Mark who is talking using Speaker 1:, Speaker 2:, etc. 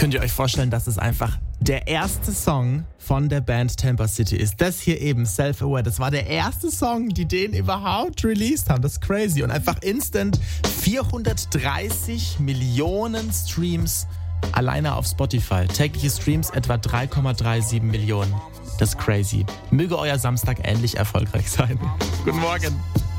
Speaker 1: Könnt ihr euch vorstellen, dass es einfach der erste Song von der Band Tampa City ist? Das hier eben, Self-Aware, das war der erste Song, die den überhaupt released haben. Das ist crazy. Und einfach instant 430 Millionen Streams alleine auf Spotify. Tägliche Streams etwa 3,37 Millionen. Das ist crazy. Möge euer Samstag ähnlich erfolgreich sein. Guten Morgen.